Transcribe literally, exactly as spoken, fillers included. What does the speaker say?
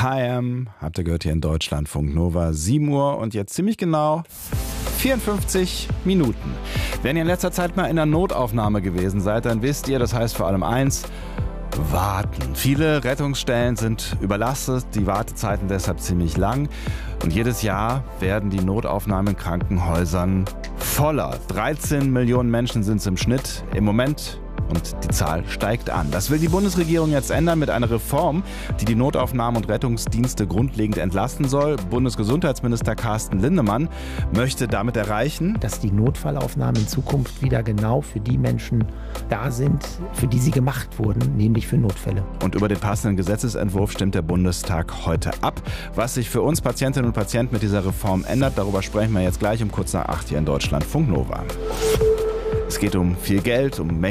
H M, habt ihr gehört hier in Deutschlandfunk Nova, sieben Uhr und jetzt ziemlich genau vierundfünfzig Minuten. Wenn ihr in letzter Zeit mal in der Notaufnahme gewesen seid, dann wisst ihr, das heißt vor allem eins: warten. Viele Rettungsstellen sind überlastet, die Wartezeiten deshalb ziemlich lang. Und jedes Jahr werden die Notaufnahmen in Krankenhäusern voller. dreizehn Millionen Menschen sind es im Schnitt im Moment. Und die Zahl steigt an. Das will die Bundesregierung jetzt ändern mit einer Reform, die die Notaufnahmen und Rettungsdienste grundlegend entlasten soll. Bundesgesundheitsminister Carsten Linnemann möchte damit erreichen, dass die Notfallaufnahmen in Zukunft wieder genau für die Menschen da sind, für die sie gemacht wurden, nämlich für Notfälle. Und über den passenden Gesetzesentwurf stimmt der Bundestag heute ab. Was sich für uns Patientinnen und Patienten mit dieser Reform ändert, darüber sprechen wir jetzt gleich um kurz nach acht hier in Deutschlandfunk Nova. Es geht um viel Geld, um